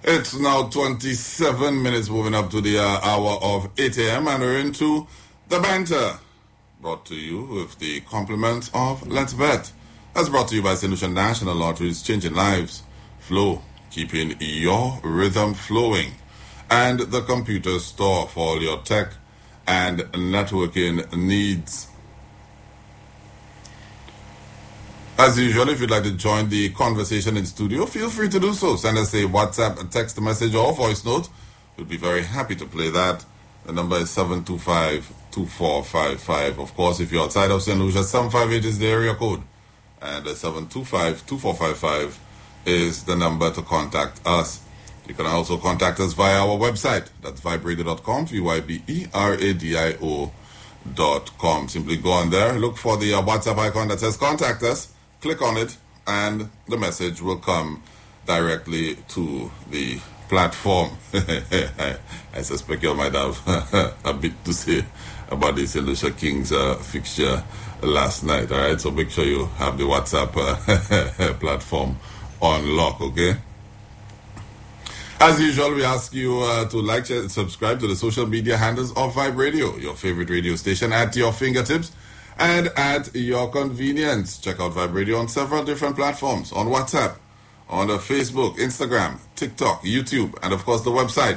It's now 27 minutes moving up to the hour of 8 a.m. and we're into the banter. Brought to you with the compliments of Let's Bet. That's brought to you by St. Lucia National Lotteries, changing lives. Flow, keeping your rhythm flowing. And the computer store for all your tech and networking needs. As usual, if you'd like to join the conversation in studio, feel free to do so. Send us a WhatsApp, a text message, or voice note. We'll be very happy to play that. The number is 725-2455. Of course, if you're outside of St. Lucia, 758 is the area code. And 725-2455 is the number to contact us. You can also contact us via our website. That's viberadio.com, VYBERADIO.com. Simply go on there, look for the WhatsApp icon that says contact us. Click on it, and the message will come directly to the platform. I suspect you might have a bit to say about the St. Lucia Kings fixture last night. All right, so make sure you have the WhatsApp platform on lock, okay? As usual, we ask you to like, share, and subscribe to the social media handles of Vibe Radio, your favorite radio station, at your fingertips and at your convenience. Check out Vibe Radio on several different platforms, on WhatsApp, on Facebook, Instagram, TikTok, YouTube, and of course the website,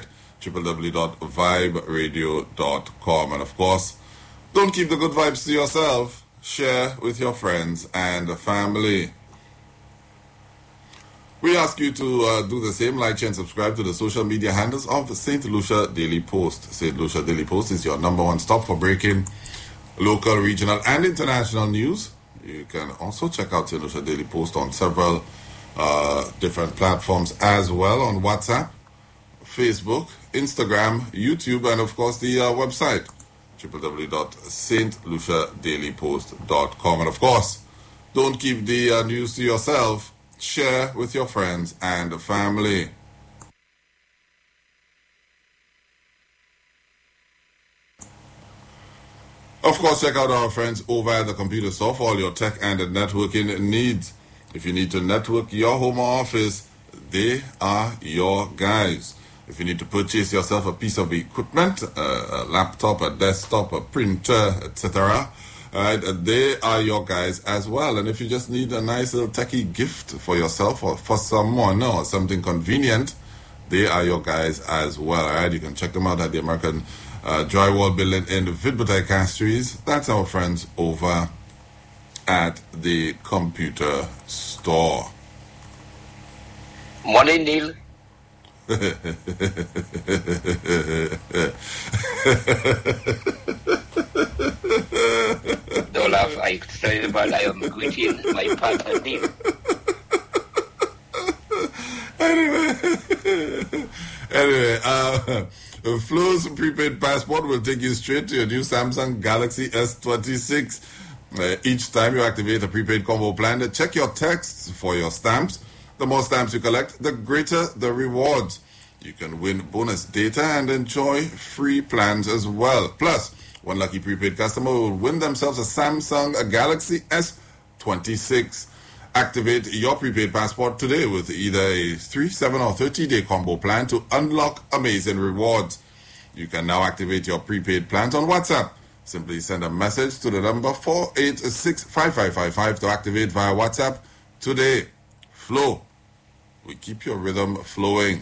www.viberadio.com. And of course, don't keep the good vibes to yourself. Share with your friends and family. We ask you to do the same, like, share, and subscribe to the social media handles of the St. Lucia Daily Post. St. Lucia Daily Post is your number one stop for breaking local, regional, and international news. You can also check out St. Lucia Daily Post on several different platforms as well, on WhatsApp, Facebook, Instagram, YouTube, and of course the website, www.stluciadailypost.com. And of course, don't keep the news to yourself. Share with your friends and family. Of course, check out our friends over at the computer store for all your tech and networking needs. If you need to network your home or office, they are your guys. If you need to purchase yourself a piece of equipment, a laptop, a desktop, a printer, etc., they are your guys as well. And if you just need a nice little techie gift for yourself or for someone or something convenient, they are your guys as well. All right, you can check them out at the American Drywall Building in Vidbutai Castries. That's our friends over at the computer store. Morning, Neil. Don't laugh, I say, but I am greeting my partner, Neil. Anyway, Flow's prepaid passport will take you straight to your new Samsung Galaxy S26. Each time you activate a prepaid combo plan, check your texts for your stamps. The more stamps you collect, the greater the rewards. You can win bonus data and enjoy free plans as well. Plus, one lucky prepaid customer will win themselves a Samsung Galaxy S26. Activate your prepaid passport today with either a 3, 7, or 30-day combo plan to unlock amazing rewards. You can now activate your prepaid plans on WhatsApp. Simply send a message to the number 486-5555 to activate via WhatsApp today. Flow. We keep your rhythm flowing.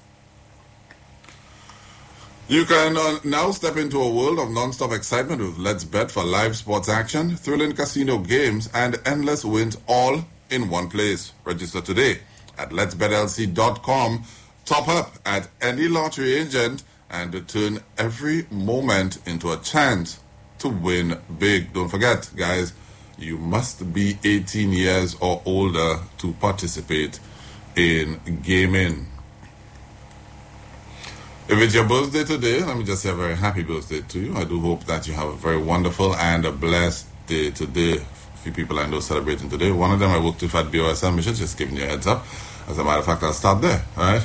You can now step into a world of non-stop excitement with Let's Bet for live sports action, thrilling casino games, and endless wins all in one place. Register today at letsbetlc.com. Top up at any lottery agent and turn every moment into a chance to win big. Don't forget, guys, you must be 18 years or older to participate in gaming. If it's your birthday today, let me just say a very happy birthday to you. I do hope that you have a very wonderful and a blessed day today. A few people I know celebrating today. One of them I worked with at BOSM Mission, just giving you a heads up. As a matter of fact, I'll start there. All right.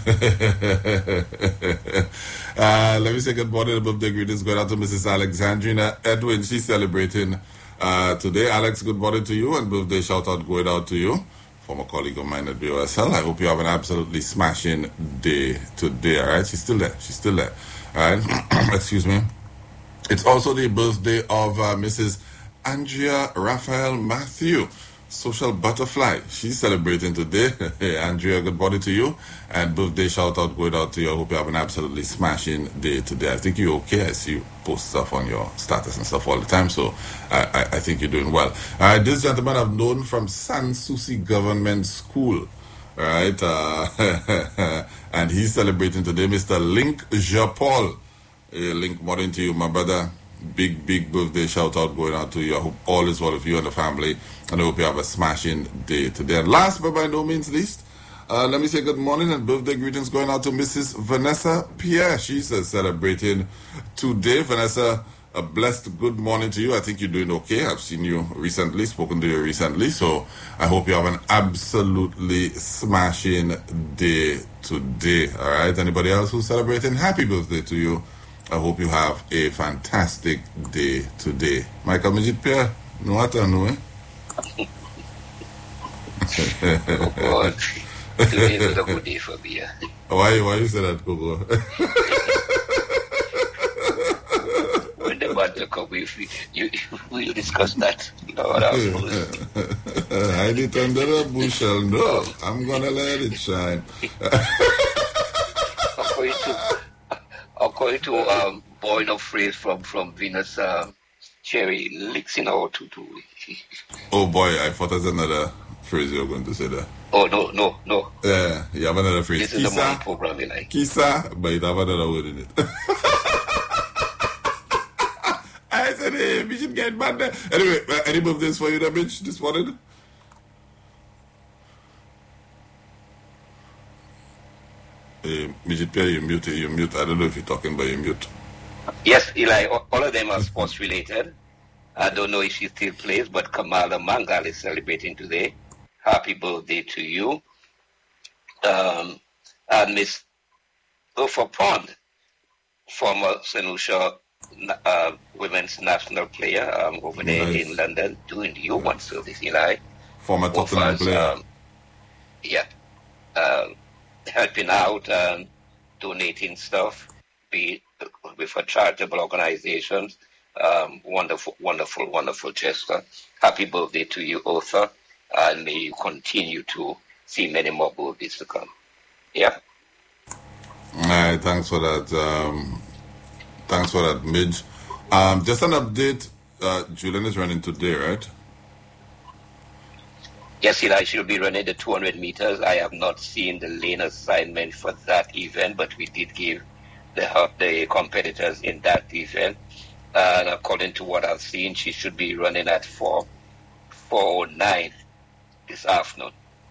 Let me say good morning. The birthday greetings going out to Mrs. Alexandrina Edwin. She's celebrating today. Alex, good morning to you, and birthday shout out going out to you. former colleague of mine at BOSL. I hope you have an absolutely smashing day today, all right? She's still there. She's still there, all right? Excuse me. It's also the birthday of Mrs. Andrea Raphael Matthew, social butterfly. She's celebrating today. Hey, Andrea, good body to you. And birthday shout out going out to you. I hope you have an absolutely smashing day today. I think you're okay. I see you post stuff on your status and stuff all the time. So I think you're doing well. All right, this gentleman I've known from Sans Souci Government School. All right. And he's celebrating today, Mr. Link Japol. Link, morning to you, my brother. Big birthday shout out going out to you. I hope all is well with you and the family, and I hope you have a smashing day today. And last but by no means least, let me say good morning and birthday greetings going out to Mrs. Vanessa Pierre. She's celebrating today. Vanessa, a blessed good morning to you. I think you're doing okay. I've seen you recently, spoken to you recently, so I hope you have an absolutely smashing day today. All right, anybody else who's celebrating, happy birthday to you. I hope you have a fantastic day today. Michael Majid Pierre, no what I know, eh? Oh God, today is a good day for me. Why you say that, Coco? When the battle come, we'll discuss that. Lord, I did under the bushel, no. I'm gonna let it shine. According to born of phrase from Venus Cherry, Lixin out to. Oh boy, I thought there's another phrase you were going to say there. Oh no. Yeah, you have another phrase. This is the morning program, you like. Kisa, but you have another word in it. I said, hey, we should get back there. Anyway, any birthdays for you, that bitch, this morning? Midget Pierre, you're mute. I don't know if you're talking, but you're mute. Yes, Eli, all of them are sports related. I don't know if she still plays, but Kamala Mangal is celebrating today. Happy birthday to you. And Miss Ufa Pond, former St. Lucia women's national player over there in London, doing the human service, Eli. Former Tottenham player. Helping out and donating stuff with her charitable organizations. Wonderful gesture. Happy birthday to you, Arthur, and may you continue to see many more birthdays to come. Yeah. All right, thanks for that. Thanks for that, Midge. Just an update. Julian is running today, right? Yes, I should be running the 200 meters. I have not seen the lane assignment for that event, but we did give the competitors in that event. And according to what I've seen, she should be running at 4:09 this afternoon.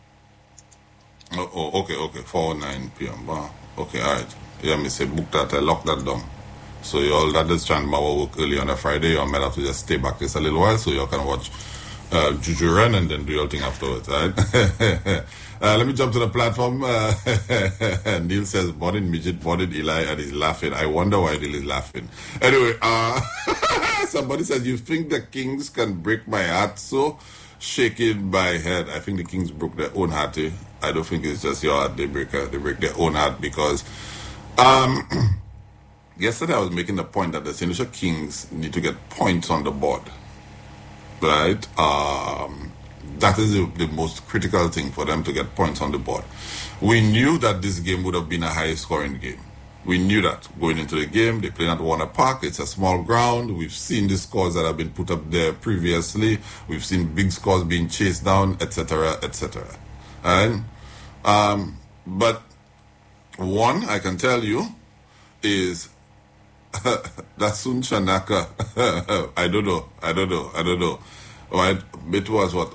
Oh, okay, 4:09 p.m. Wow. Okay, all right. Yeah, me say book that, lock that down. So you all that is trying to work early on a Friday, you might have to just stay back just a little while so you can watch Juju run and then do your thing afterwards, right? Let me jump to the platform. Neil says, morning midget, morning Eli, and he's laughing. I wonder why Neil is laughing. Anyway, somebody says, you think the Kings can break my heart? So shaking my head. I think the Kings broke their own heart. I don't think it's just your heart they break their own heart because yesterday I was making the point that the St. Lucia Kings need to get points on the board. Right? That is the most critical thing for them to get points on the board. We knew that this game would have been a high scoring game. We knew that going into the game. They played at Warner Park. It's a small ground. We've seen the scores that have been put up there previously. We've seen big scores being chased down, etc., etc. And but one I can tell you is Dasun Shanaka. I don't know. Right? It was what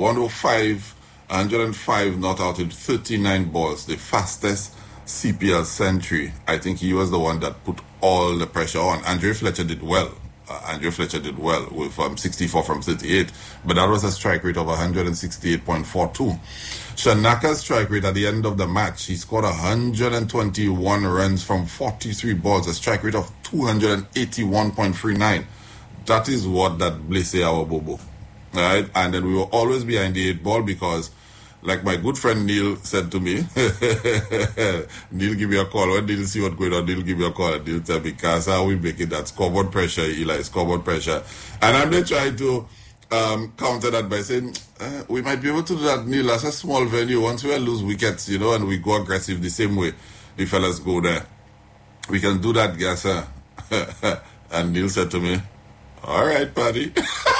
105 not out in 39 balls, the fastest CPL century. I think he was the one that put all the pressure on. Andre Fletcher did well. With 64 from 38, but that was a strike rate of 168.42. Shanaka's strike rate at the end of the match, he scored 121 runs from 43 balls, a strike rate of 281.39. That is what that blesse our bobo. Right? And then we were always behind the 8 ball because like my good friend Neil said to me, Neil give me a call. When Neil see what's going on, Neil give me a call and Neil tell me, Casa, we make it that scoreboard pressure, Eli, scoreboard pressure. And I'm then trying to counter that by saying, we might be able to do that, Neil, as a small venue. Once we lose wickets, you know, and we go aggressive the same way the fellas go there. We can do that, Gassa. And Neil said to me, all right, buddy.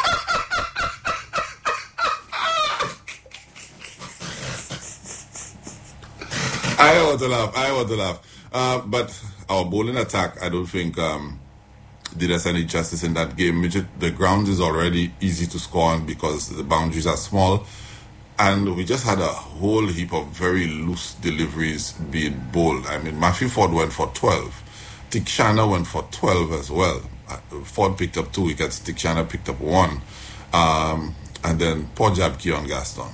I want to laugh. But our bowling attack, I don't think did us any justice in that game. The ground is already easy to score on because the boundaries are small. And we just had a whole heap of very loose deliveries being bowled. I mean, Matthew Ford went for 12. Tikshanna went for 12 as well. Ford picked up 2 wickets. Tikshanna picked up 1. And then poor jab Keon Gaston.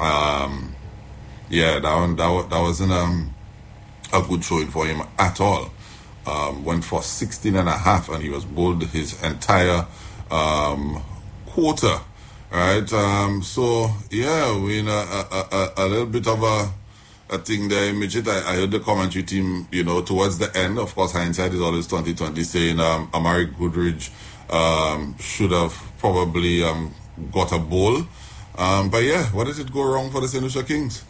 Yeah, that wasn't a good showing for him at all. Went for 16 and a half, and he was bowled his entire quarter. Right, so yeah, we in a little bit of a thing there. Midget, I heard the commentary team, you know, towards the end. Of course, hindsight is always 20/20, saying Amari Goodridge should have probably got a bowl. But yeah, what did it go wrong for the St. Lucia Kings?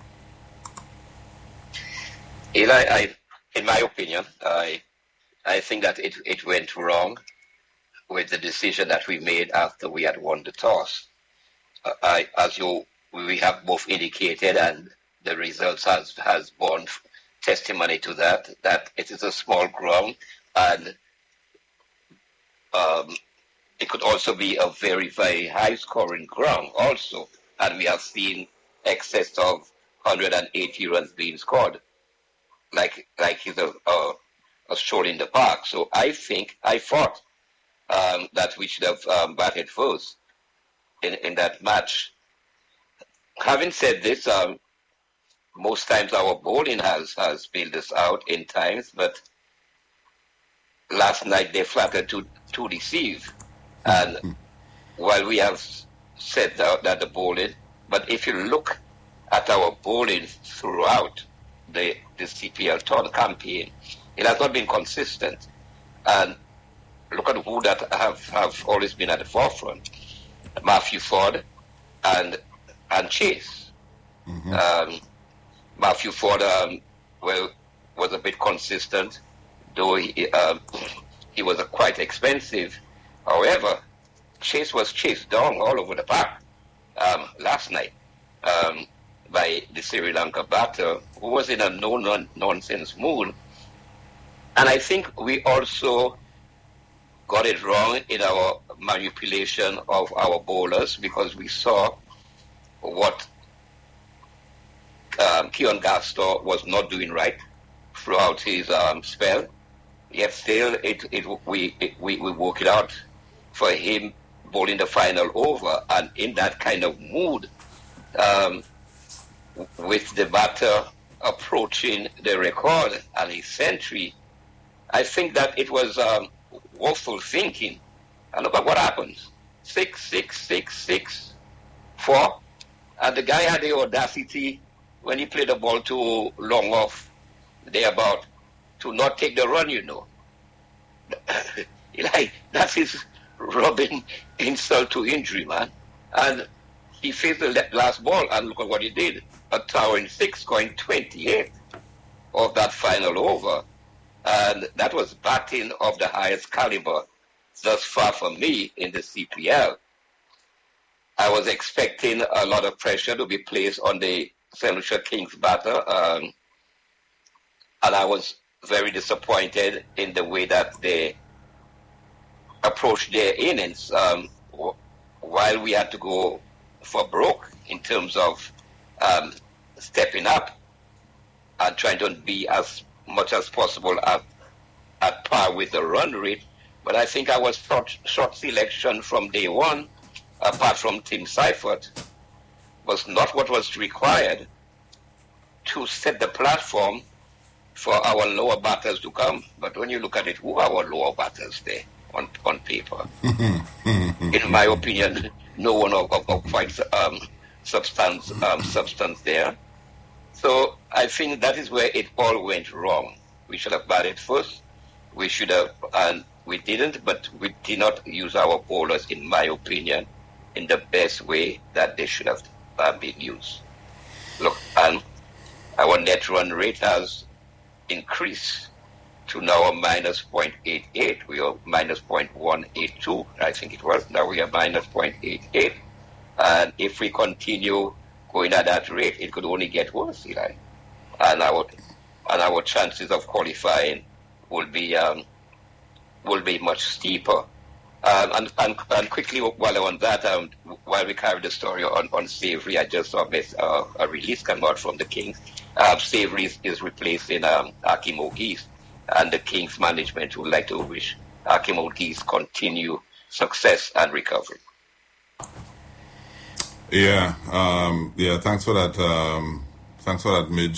Eli, in my opinion, I think that it went wrong with the decision that we made after we had won the toss. We have both indicated, and the results has borne testimony to that it is a small ground, and it could also be a very, very high-scoring ground also, and we have seen excess of 180 runs being scored, like is a stroll in the park. So I thought that we should have batted first in that match. Having said this, most times our bowling has bailed us out in times, but last night they flattered to deceive. And while we have said that the bowling, but if you look at our bowling throughout the CPL tour campaign, it has not been consistent. And look at who that have always been at the forefront: Matthew Ford and Chase. Mm-hmm. Matthew Ford was a bit consistent, though he was quite expensive. However, Chase was chased down all over the park last night by the Sri Lanka batter, who was in a no-nonsense mood. And I think we also got it wrong in our manipulation of our bowlers, because we saw what Keon Gaston was not doing right throughout his spell. Yet still, we work it out for him bowling the final over, and in that kind of mood, with the batter approaching the record and his century, I think that it was woeful thinking. And look at what happens: 6, 6, 6, 6, 4, and the guy had the audacity when he played the ball too long off, thereabout, to not take the run. You know, that is rubbing insult to injury, man. And he faced the last ball, and look at what he did: a towering 6, scoring 28 of that final over. And that was batting of the highest caliber thus far for me in the CPL. I was expecting a lot of pressure to be placed on the St. Lucia Kings batter, and I was very disappointed in the way that they approached their innings. While we had to go for broke in terms of stepping up and trying to be as much as possible at par with the run rate, but I think I was short selection from day one, apart from Tim Seifert, was not what was required to set the platform for our lower batters to come. But when you look at it, who are our lower batters there on paper? In my opinion, no one of quite substance there. So I think that is where it all went wrong. We should have batted first. We should have, and we didn't, but we did not use our bowlers, in my opinion, in the best way that they should have been used. Look, and our net run rate has increased to now a minus 0.88. We are minus 0.182, I think it was. Now we are minus 0.88. And if we continue going at that rate, it could only get worse, Eli. And our chances of qualifying will be much steeper. And quickly, while on that, while we carry the story on Savory, I just saw a release come out from the Kings. Savory is replacing Hakeem O'Geese, and the Kings management would like to wish Hakeem O'Geese continue success and recovery. Yeah, thanks for that, Midge.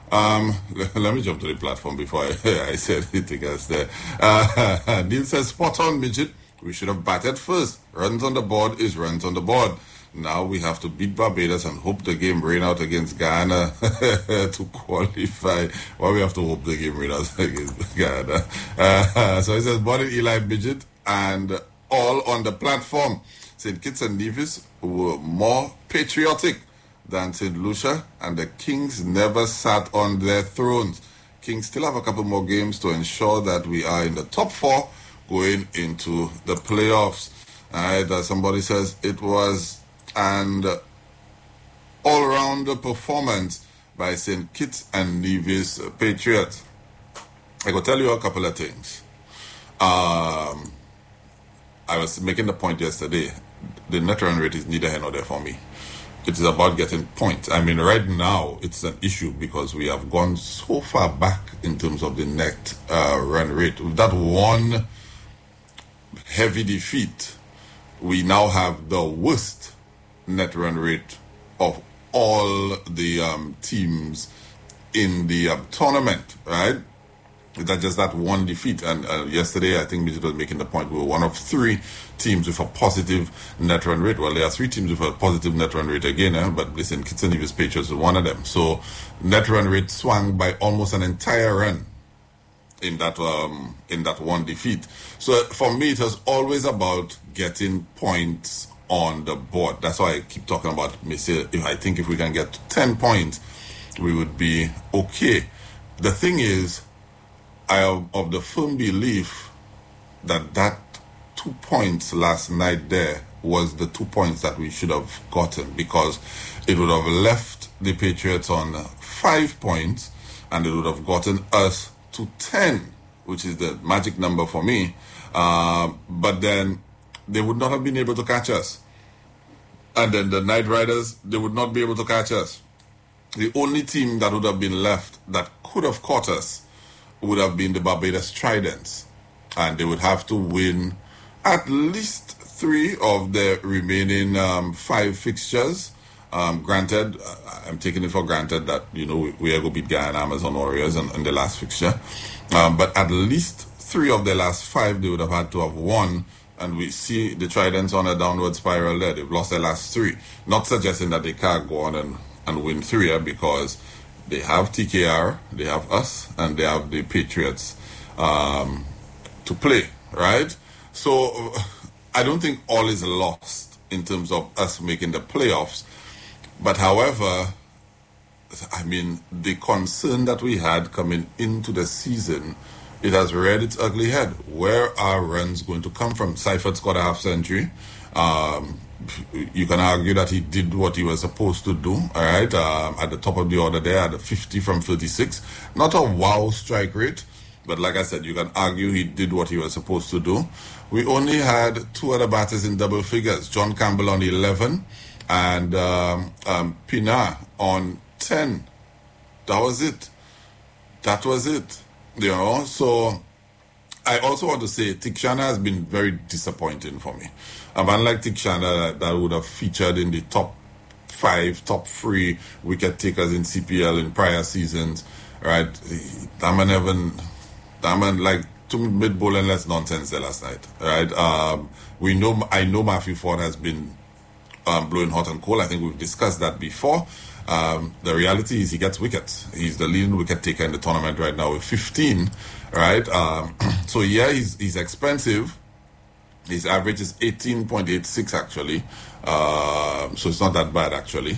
Let me jump to the platform before I said anything else there. Neil says, spot on, Midget. We should have batted first. Runs on the board is runs on the board. Now we have to beat Barbados and hope the game rain out against Guyana to qualify. Well, we have to hope the game rain out against Guyana. So he says, morning, Eli, Midget, and all on the platform. St. Kitts and Nevis were more patriotic than St. Lucia, and the Kings never sat on their thrones. Kings still have a couple more games to ensure that we are in the top 4 going into the playoffs. All right, somebody says it was an all-round performance by St. Kitts and Nevis Patriots. I will tell you a couple of things. I was making the point yesterday. The net run rate is neither here nor there for me. It is about getting points. I mean, right now, it's an issue because we have gone so far back in terms of the net run rate. With that one heavy defeat, we now have the worst net run rate of all the teams in the tournament, right? That's just that one defeat. And yesterday, I think Midget was making the point, we were one of 3 teams with a positive net run rate. Well, there are 3 teams with a positive net run rate again, but listen, Kitts and Nevis Patriots was one of them. So net run rate swung by almost an entire run in that one defeat. So for me, it was always about getting points on the board. That's why I keep talking about, I think if we can get 10 points, we would be okay. The thing is, I am of the firm belief that 2 points last night there was the 2 points that we should have gotten, because it would have left the Patriots on 5 points and it would have gotten us to 10, which is the magic number for me. But then they would not have been able to catch us. And then the Knight Riders, they would not be able to catch us. The only team that would have been left that could have caught us would have been the Barbados Tridents, and they would have to win at least 3 of the remaining 5 fixtures. Granted, I'm taking it for granted that we are going to beat Guyana Amazon Warriors in the last fixture, but at least 3 of the last 5 they would have had to have won, and we see the Tridents on a downward spiral there. They've lost their last 3. Not suggesting that they can't go on and win 3 because they have TKR, they have us, and they have the Patriots to play, right? So I don't think all is lost in terms of us making the playoffs. But however, I mean, the concern that we had coming into the season, it has reared its ugly head. Where are runs going to come from? Seifert scored a half century. You can argue that he did what he was supposed to do, all right, at the top of the order there at the 50 from 36. Not a wow strike rate, but like I said, you can argue he did what he was supposed to do. We only had 2 other batters in double figures, John Campbell on 11 and Pina on 10. That was it. So I also want to say Tikshana has been very disappointing for me. Unlike Tikshana, that would have featured in the top 5, top 3 wicket takers in CPL in prior seasons, right? That man like to mid bowling less nonsense there last night, right? I know Matthew Ford has been blowing hot and cold. I think we've discussed that before. The reality is he gets wickets. He's the leading wicket taker in the tournament right now with 15, right? So yeah, he's expensive. His average is 18.86 actually. So it's not that bad actually.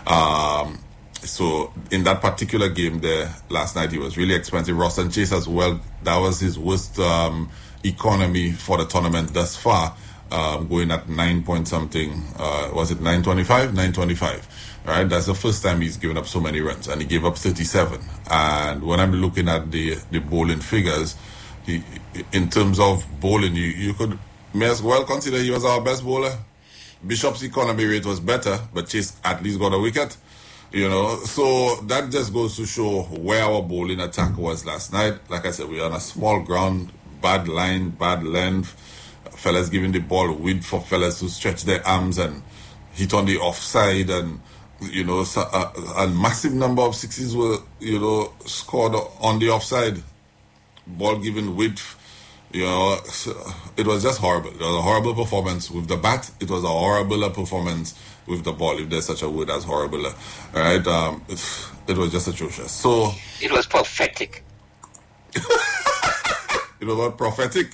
So in that particular game there last night, he was really expensive. Roston Chase as well. That was his worst economy for the tournament thus far. Going at 9 point something. Was it 925? 925. Right, that's the first time he's given up so many runs, and he gave up 37. And when I'm looking at the bowling figures, in terms of bowling, you may as well consider he was our best bowler. Bishop's economy rate was better, but Chase at least got a wicket. So that just goes to show where our bowling attack was last night. Like I said, we were on a small ground, bad line, bad length. Fellas giving the ball width for fellas to stretch their arms and hit on the offside, and a massive number of sixes were, scored on the offside. Ball given width, it was just horrible. It was a horrible performance with the bat. It was a horrible performance with the ball, if there's such a word as horrible. Right? It was just atrocious. So it was prophetic. It was what, prophetic?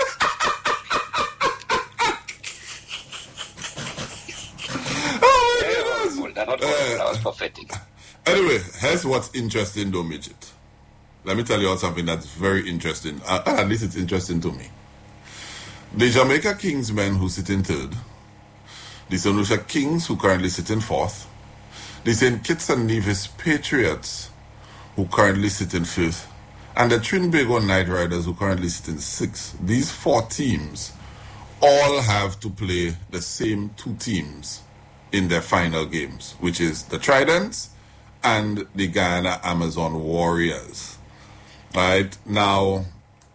That was prophetic. Anyway, here's what's interesting though, Midget. Let me tell you all something that's very interesting. At least it's interesting to me. The Jamaica Kings men who sit in third, the St. Lucia Kings who currently sit in fourth, the St. Kitts and Nevis Patriots who currently sit in fifth, and the Trinbago Knight Riders who currently sit in sixth. These four teams all have to play the same two teams in their final games, which is the Tridents and the Guyana Amazon Warriors. Right? Now,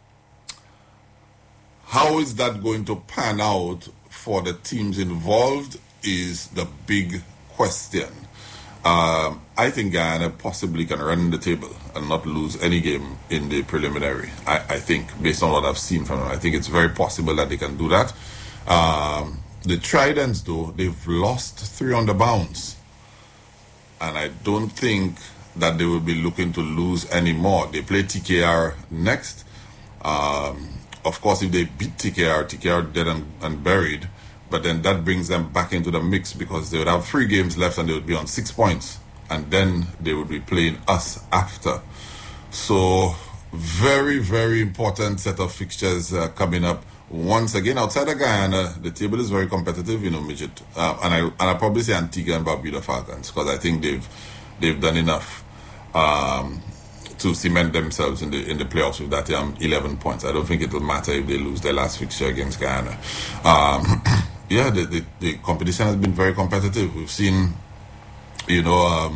how is that going to pan out for the teams involved is the big question. I think Guyana possibly can run the table and not lose any game in the preliminary. I think, based on what I've seen from them, I think it's very possible that they can do that. The Tridents, though, they've lost 3 on the bounce. And I don't think that they will be looking to lose any more. They play TKR next. Of course, if they beat TKR dead and buried. But then that brings them back into the mix because they would have 3 games left and they would be on 6 points. And then they would be playing us after. So, very, very important set of fixtures coming up. Once again, outside of Guyana, the table is very competitive, Midget. And I probably say Antigua and Barbuda Falcons because I think they've done enough to cement themselves in the playoffs with that 11 points. I don't think it will matter if they lose their last fixture against Guyana. Yeah, the competition has been very competitive. We've seen, well,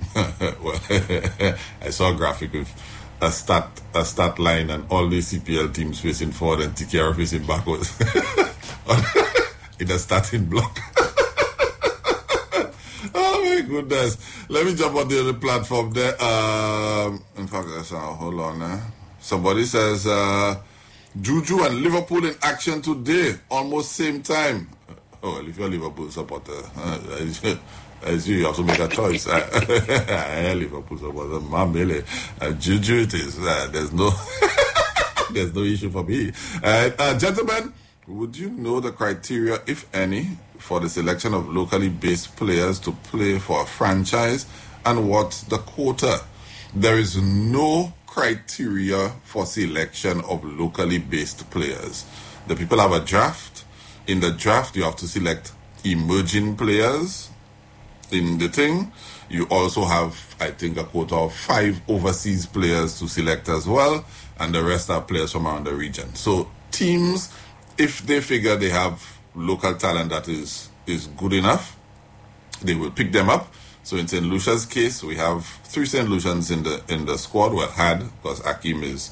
I saw a graphic with a stat line and all the CPL teams facing forward and TKR facing backwards in a starting block. Oh my goodness. Let me jump on the other platform there. In fact, hold on. Somebody says Juju and Liverpool in action today, almost same time. Oh, well, if you're a Liverpool supporter, you have to make a choice. Liverpool supporter, Juju it is. There's no there's no issue for me. Gentlemen, would you know the criteria, if any, for the selection of locally based players to play for a franchise, and what's the quota? There is no criteria for selection of locally based players. The people have a draft. In the draft, you have to select emerging players. In the thing, you also have, I think, a quota of 5 overseas players to select as well, and the rest are players from around the region. So teams, if they figure they have local talent that is good enough, they will pick them up. So in St. Lucia's case, we have 3 St. Lucians in the squad. Well, had, because Akeem is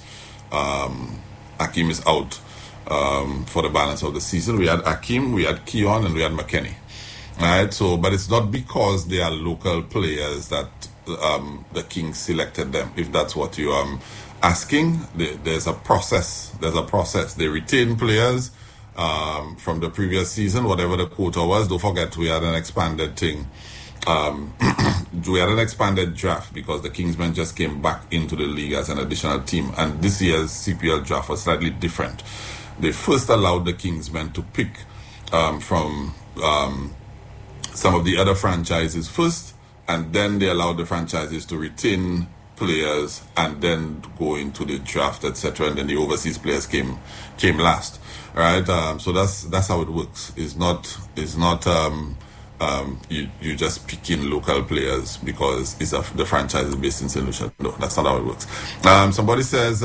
out for the balance of the season. We had Akeem, we had Keon, and we had McKenny. Right, so, but it's not because they are local players that the Kings selected them. If that's what you're asking, there's a process. They retain players, from the previous season, whatever the quota was. Don't forget, we had an expanded thing. We had an expanded draft because the Kingsmen just came back into the league as an additional team. And this year's CPL draft was slightly different. They first allowed the Kingsmen to pick from some of the other franchises first, and then they allowed the franchises to retain players and then go into the draft, etc. And then the overseas players came last, right? So that's how it works. It's not you just pick in local players because the franchise is based in St. Lucia. No, that's not how it works. Somebody says,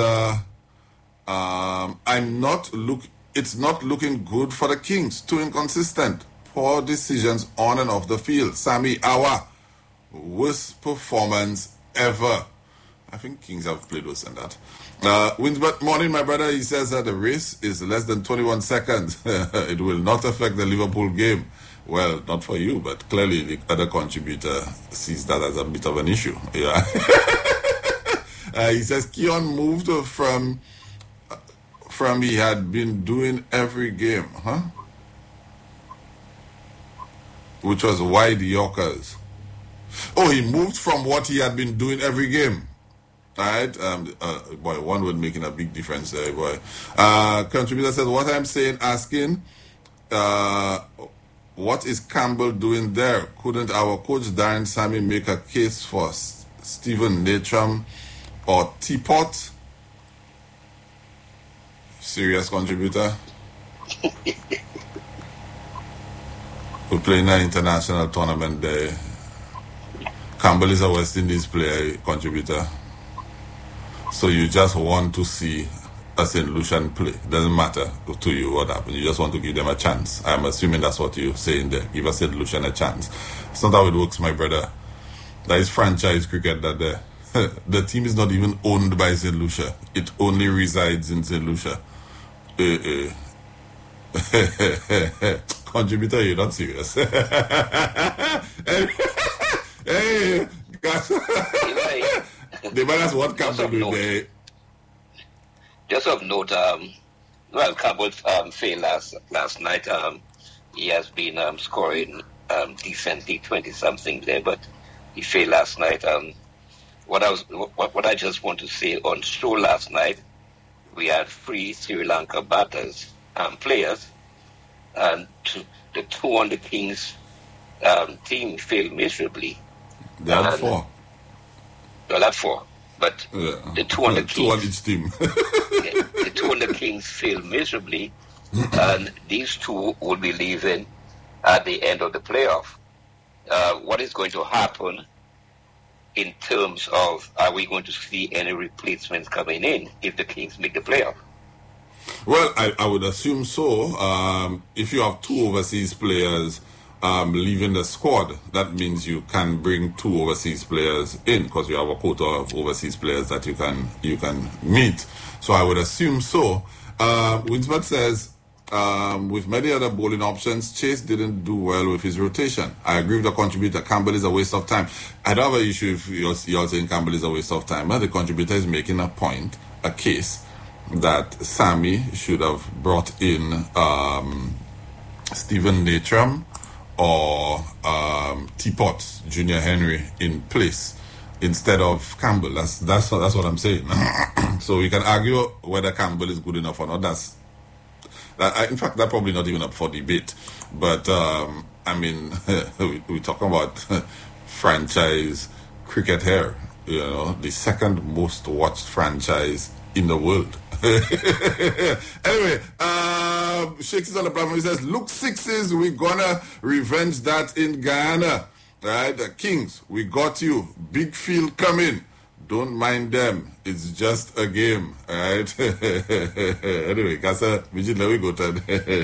it's not looking good for the Kings. Too inconsistent. Poor decisions on and off the field. Sammy Awa, worst performance ever. I think Kings have played worse than that. Winsbert, morning, my brother. He says that the race is less than 21 seconds. It will not affect the Liverpool game. Well, not for you, but clearly the other contributor sees that as a bit of an issue. Yeah. He says Keon moved from he had been doing every game, which was wide Yorkers. Oh, he moved from what he had been doing every game. All right, boy, one word making a big difference there, boy. Contributor says, what I'm saying, asking, what is Campbell doing there? Couldn't our coach Darren Sammy make a case for Stephen Natram or Teapot? Serious contributor. We're playing an international tournament there. Campbell is a West Indies player, contributor. So you just want to see a St. Lucian play. Doesn't matter to you what happened. You just want to give them a chance. I'm assuming that's what you're saying there. Give a St. Lucian a chance. It's not how it works, my brother. That is franchise cricket that there. The team is not even owned by St. Lucia. It only resides in St. Lucia. Contributor, you're not serious. Hey, guys. The man has what Campbell doing there. Just of note, Campbell failed last night. He has been scoring decently, 20-something there, but he failed last night. What I just want to say on show last night, we had 3 Sri Lanka batters, players, and the 2 on the Kings team failed miserably. They had 4. Well, not 4, but the 2 on the Kings. 2 on each team. The 2 on the Kings failed miserably, and these 2 will be leaving at the end of the playoff. What is going to happen in terms of, are we going to see any replacements coming in if the Kings make the playoff? Well, I would assume so. If you have 2 overseas players leaving the squad, that means you can bring 2 overseas players in because you have a quota of overseas players that you can meet. So I would assume so. Winsbert says, with many other bowling options, Chase didn't do well with his rotation. I agree with the contributor. Campbell is a waste of time. I don't have an issue if you're saying Campbell is a waste of time, but the contributor is making a point, a case, that Sammy should have brought in Stephen Natram or Teapot, Junior Henry in place instead of Campbell. That's what I'm saying. So we can argue whether Campbell is good enough or not. In fact, that's probably not even up for debate. But I mean, we're talking about franchise cricket here. You know, the second most watched franchise in the world. Anyway, Shakes is on the platform. He says, look, 6s, we're gonna revenge that in Guyana. Right? The Kings, we got you. Big field coming. Don't mind them. It's just a game. Right? Anyway, Gasa, let me go to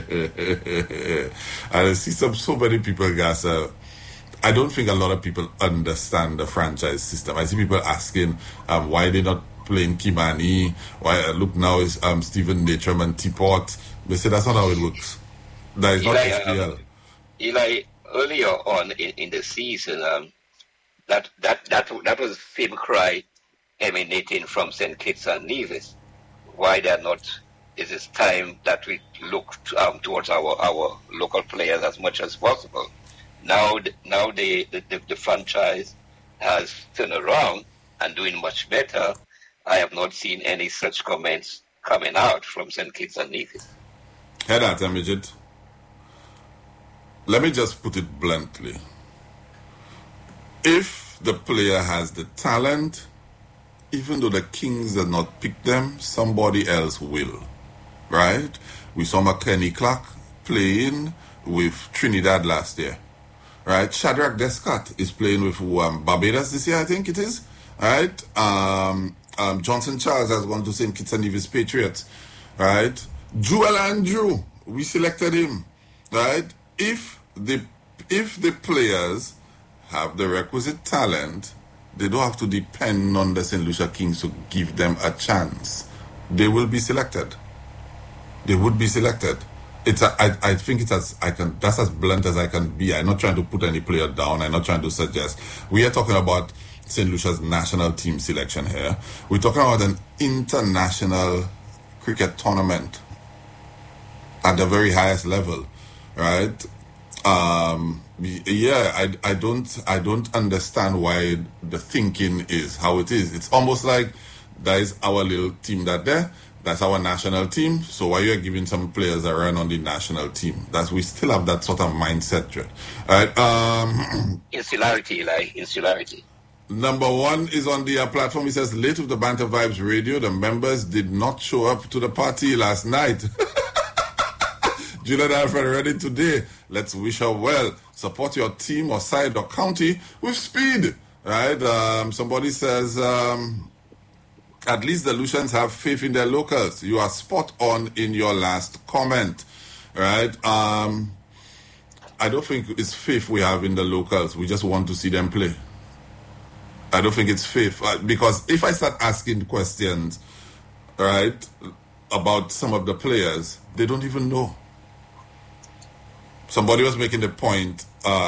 I see so many people, Gasa. I don't think a lot of people understand the franchise system. I see people asking why they're not playing Kimani. Why look now is Stephen Natram and Teapot. They say that's not how it works. That is not SPL. Eli, earlier on in the season, that was the same cry emanating from St. Kitts and Nevis. Why they're not it is time that we look towards our local players as much as possible. Now the franchise has turned around and doing much better. I have not seen any such comments coming out from St. Kitts and Nevis. Hear that, Midget? Let me just put it bluntly. If the player has the talent, even though the Kings did not pick them, somebody else will. Right? We saw McKenny Clark playing with Trinidad last year. Right? Shadrach Descott is playing with Barbados this year, I think it is. Right? Johnson Charles has gone to St. Kitts and Nevis Patriots. Right? Joel Andrew, we selected him. Right? If the players have the requisite talent, they don't have to depend on the St. Lucia Kings to give them a chance. They will be selected. They would be selected. I think that's as blunt as I can be. I'm not trying to put any player down. I'm not trying to suggest. We are talking about St. Lucia's national team selection here. We're talking about an international cricket tournament at the very highest level, right? I don't understand why the thinking is how it is. It's almost like that is our little team that's our national team. So why you are giving some players a run on the national team? We still have that sort of mindset, right? Insularity. Number one is on the platform. He says, late with the Banter Vibes radio, the members did not show up to the party last night. Juliet Alfred ready today. Let's wish her well. Support your team or side or county with speed. Right? Somebody says, at least the Lucians have faith in their locals. You are spot on in your last comment. Right? I don't think it's faith we have in the locals. We just want to see them play. I don't think it's faith. Because if I start asking questions, right, about some of the players, they don't even know. Somebody was making the point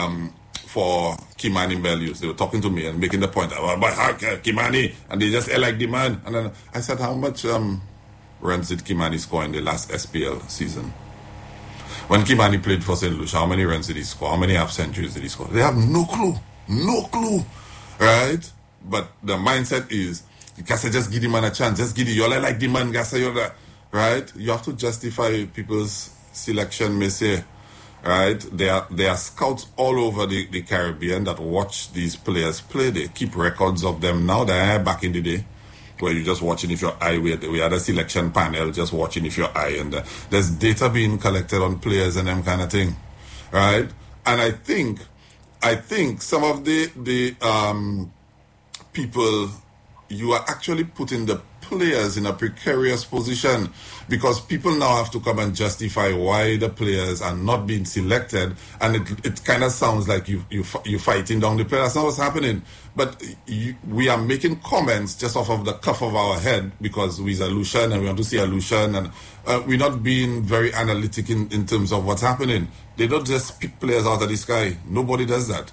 for Kimani Melius. They were talking to me and making the point about Kimani, and they just like the man. And then I said, how much runs did Kimani score in the last SPL season? When Kimani played for St. Lucia, how many runs did he score? How many half centuries did he score? They have no clue, right? But the mindset is, Gassa, just give the man a chance. Just give you like the man, Gassa, you're that, right? You have to justify people's selection, Messier. Right, there are scouts all over the Caribbean that watch these players play. They keep records of them now. They are back in the day where you're just watching if your eye. We had a selection panel just watching if your eye, and there's data being collected on players and them kind of thing, right? And I think some of the people, you are actually putting the players in a precarious position, because people now have to come and justify why the players are not being selected, and it kind of sounds like you're fighting down the players. That's not what's happening. But we are making comments just off of the cuff of our head because we're a Lucian and we want to see a Lucian, and we're not being very analytic in terms of what's happening. They don't just pick players out of the sky. Nobody does that.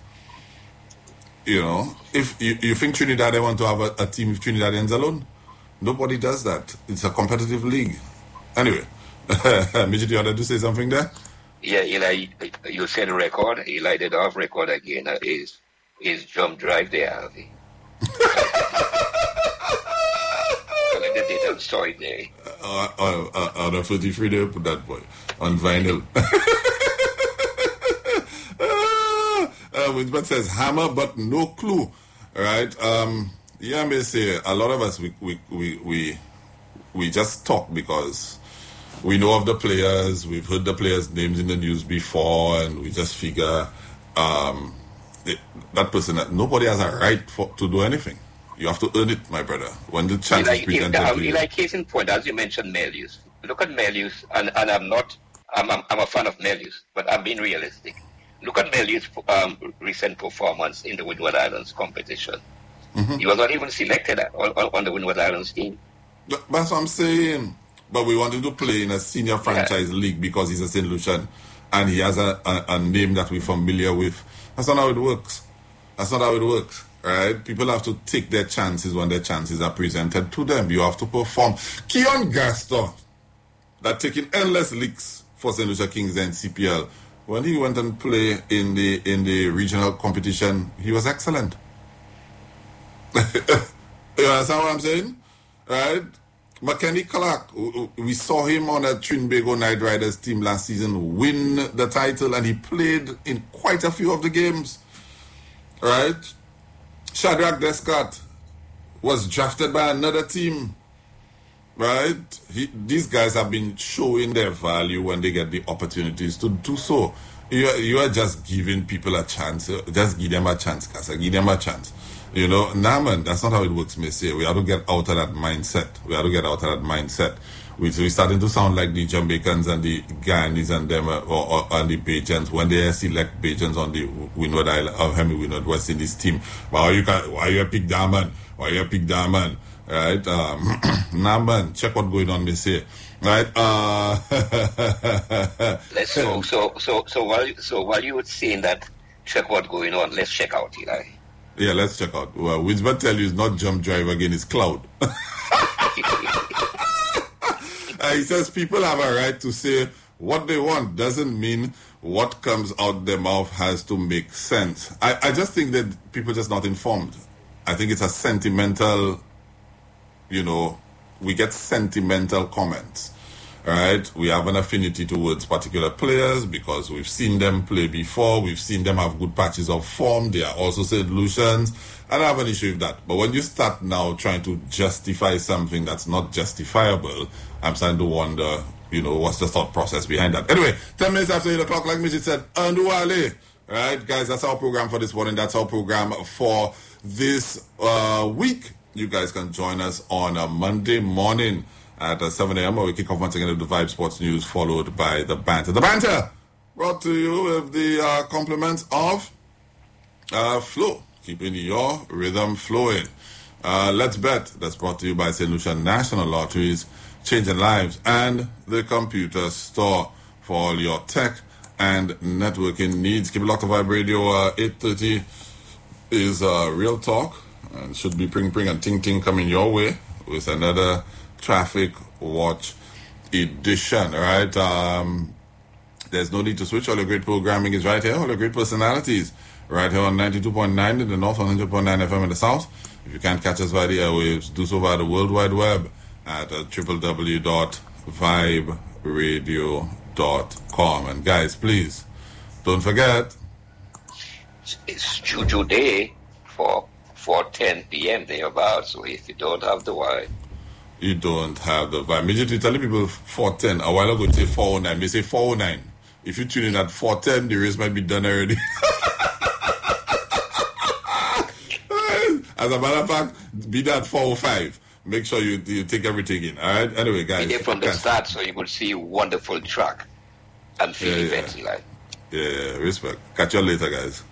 You know, if you think Trinidad, they want to have a team with Trinidadians alone, nobody does that. It's a competitive league. Anyway, Midget, you wanted to say something there? Yeah, Eli, you said the record. Eli did off record again. Is jump drive there, Harvey. Collect the data and store it there. On a 43 day, put that boy on vinyl. Which says hammer but no clue, right? Yeah, I may say a lot of us we just talk because we know of the players, we've heard the players' names in the news before, and we just figure that person, nobody has a right to do anything. You have to earn it, my brother. When the chance is presented to you. Like case in point, as you mentioned, Melius. Look at Melius, and I'm a fan of Melius, but I'm being realistic. Look at Melius' recent performance in the Windward Islands competition. Mm-hmm. He was not even selected on the Windward Islands team. That's what I'm saying. But we want him to play in a senior franchise league because he's a St. Lucian and he has a name that we're familiar with. That's not how it works. Right? People have to take their chances when their chances are presented to them. You have to perform. Keon Gaston that taking endless leaks for St. Lucia Kings and CPL. When he went and played in the regional competition, he was excellent. You understand what I'm saying? Right? McKenny Clark, we saw him on a Trinbago Knight Riders team last season win the title, and he played in quite a few of the games. Right? Shadrach Descott was drafted by another team. Right? These guys have been showing their value when they get the opportunities to do so. You are just giving people a chance. Just give them a chance, Casa. Give them a chance. You know, man, that's not how it works, Messiah. We have to get out of that mindset. We're starting to sound like the Jamaicans and the Ghanis and them, and the Bajans when they select Bajans on the Windward Island, Windward West Indies team. Why you pick Diamond? Right? Man, check what's going on, Messiah. Right? So while you were saying that, check what's going on, let's check out, Eli. Yeah, let's check out. Well, Wisbert tell you it's not Jump Drive again, it's Cloud. He says people have a right to say what they want. Doesn't mean what comes out their mouth has to make sense. I just think that people are just not informed. I think it's a sentimental, we get sentimental comments. Right? We have an affinity towards particular players because we've seen them play before. We've seen them have good patches of form. They are also St. Lucians. I don't have an issue with that. But when you start now trying to justify something that's not justifiable, I'm starting to wonder, what's the thought process behind that. Anyway, 10 minutes after 8 o'clock, like Midget said, Anduale. Right, guys, that's our program for this morning. That's our program for this week. You guys can join us on a Monday morning at 7 a.m. where we kick off once again with the Vibe Sports News, followed by the Banter. The Banter brought to you with the compliments of Flow, keeping your rhythm flowing. Let's Bet, that's brought to you by St. Lucia National Lotteries, changing lives, and the Computer Store for all your tech and networking needs. Keep it locked to Vibe Radio. 8:30 is Real Talk, and should be Pring Pring and Ting Ting coming your way with another Traffic Watch edition. All right, there's no need to switch. All your great programming is right here. All your great personalities right here on 92.9 in the north, 100.9 FM in the south. If you can't catch us via the airwaves, do so via the World Wide Web at www.viberadio.com. And guys, please don't forget, it's Juju Day for 4:10 p.m. thereabouts. So if you don't have the wine, you don't have the vibe. Immediately telling people 4:10. A while ago, they say 4:09. They say 4:09. If you tune in at 4:10, the race might be done already. As a matter of fact, be that 4:05. Make sure you take everything in. All right. Anyway, guys. Be there from the start, so you will see a wonderful track and feel events like. Yeah, respect. Catch you later, guys.